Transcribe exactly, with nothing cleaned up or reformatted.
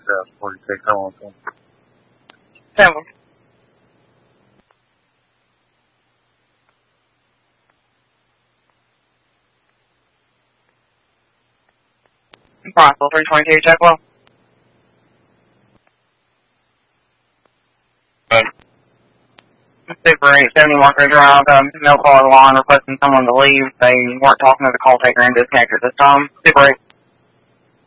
uh, forty-six, I want to. Seven. Possible three twenty-two, check well. Hey. Super eight seventy Walker Drive, um, mail call line requesting someone to leave. They weren't talking to the call taker and disconnected this time. Super eight.